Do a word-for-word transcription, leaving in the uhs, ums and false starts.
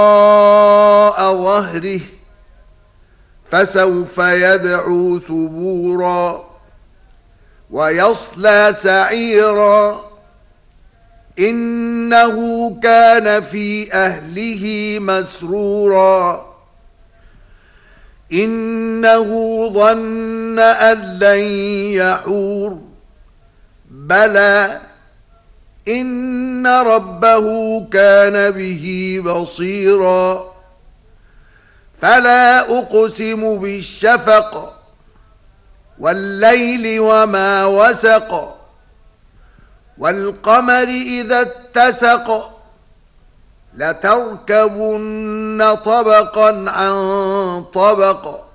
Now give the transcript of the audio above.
وراء ظهره فسوف يدعو ثبورا ويصلى سعيرا إنه كان في أهله مسرورا إنه ظن أن لن يحور بلى إن ربه كان به بصيرا فلا أقسم بالشفق والليل وما وسق والقمر إذا اتسق لتركبن طبقا عن طبق